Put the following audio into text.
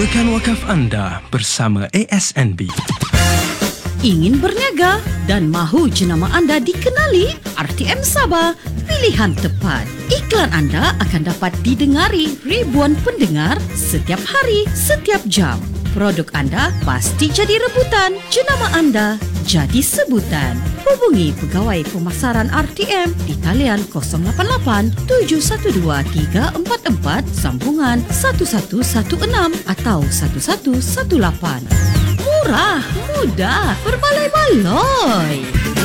Mulakan wakaf anda bersama ASNB. Ingin berniaga dan mahu jenama anda dikenali? RTM Sabah, pilihan tepat. Iklan anda akan dapat didengari ribuan pendengar setiap hari, setiap jam. Produk anda pasti jadi rebutan. Jenama anda jadi sebutan. Hubungi Pegawai Pemasaran RTM di talian 088 712 344 sambungan 1116 atau 1118. Murah, mudah, berbaloi-baloi.